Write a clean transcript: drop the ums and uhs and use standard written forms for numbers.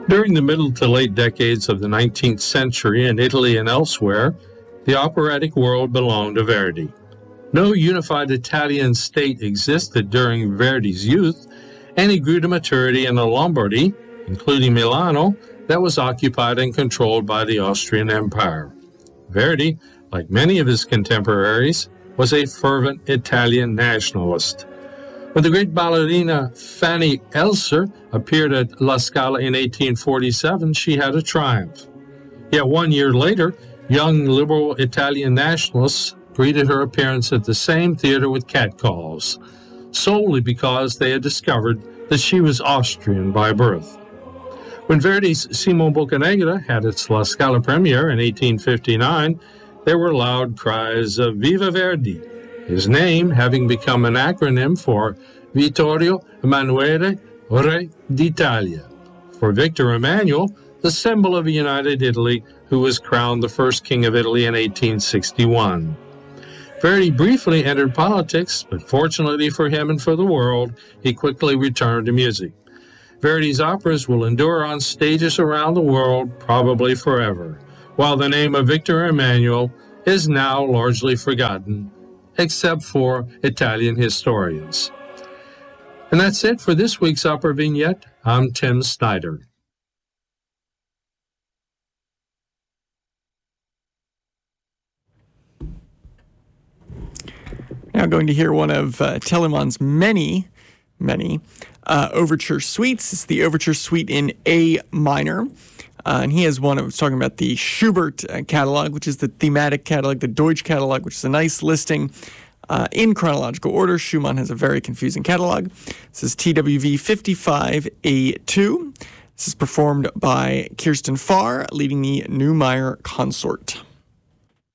During the middle to late decades of the 19th century in Italy and elsewhere, the operatic world belonged to Verdi. No unified Italian state existed during Verdi's youth, and he grew to maturity in a Lombardy, including Milano, that was occupied and controlled by the Austrian Empire. Verdi, like many of his contemporaries, was a fervent Italian nationalist. When the great ballerina Fanny Elser appeared at La Scala in 1847, she had a triumph. Yet 1 year later, young liberal Italian nationalists greeted her appearance at the same theater with catcalls, solely because they had discovered that she was Austrian by birth. When Verdi's Simon Boccanegra had its La Scala premiere in 1859, there were loud cries of Viva Verdi, his name having become an acronym for Vittorio Emanuele Re d'Italia, for Victor Emmanuel, the symbol of a united Italy, who was crowned the first king of Italy in 1861. Verdi briefly entered politics, but fortunately for him and for the world, he quickly returned to music. Verdi's operas will endure on stages around the world, probably forever, while the name of Victor Emmanuel is now largely forgotten, except for Italian historians. And that's it for this week's Opera Vignette. I'm Tim Snyder. Now going to hear one of Telemann's many overture suites. It's the overture suite in A minor. And he has one, I was talking about the Schubert catalog, which is the thematic catalog, the Deutsch catalog, which is a nice listing in chronological order. Schumann has a very confusing catalog. This is TWV 55A2. This is performed by Kirsten Farr, leading the Neumeier Consort.